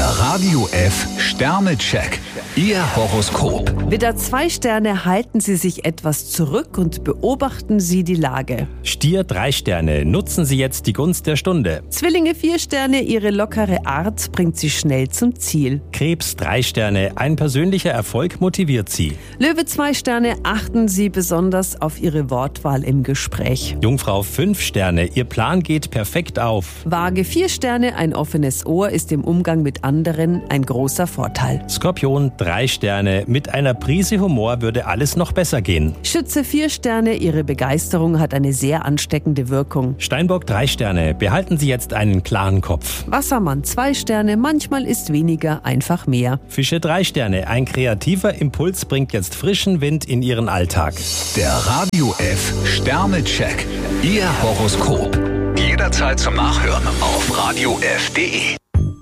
Radio F Sternecheck. Ihr Horoskop. Widder 2 Sterne, halten Sie sich etwas zurück und beobachten Sie die Lage. Stier 3 Sterne, nutzen Sie jetzt die Gunst der Stunde. Zwillinge 4 Sterne, Ihre lockere Art bringt Sie schnell zum Ziel. Krebs 3 Sterne, ein persönlicher Erfolg motiviert Sie. Löwe 2 Sterne, achten Sie besonders auf Ihre Wortwahl im Gespräch. Jungfrau 5 Sterne, Ihr Plan geht perfekt auf. Waage 4 Sterne, ein offenes Ohr ist im Umgang mit anderen ein großer Vorteil. Skorpion 3 Sterne, mit einer Prise Humor würde alles noch besser gehen. Schütze 4 Sterne, Ihre Begeisterung hat eine sehr ansteckende Wirkung. Steinbock 3 Sterne, behalten Sie jetzt einen klaren Kopf. Wassermann 2 Sterne, manchmal ist weniger einfach mehr. Fische 3 Sterne, ein kreativer Impuls bringt jetzt frischen Wind in Ihren Alltag. Der Radio F Sternecheck. Ihr Horoskop. Jederzeit zum Nachhören auf radiof.de.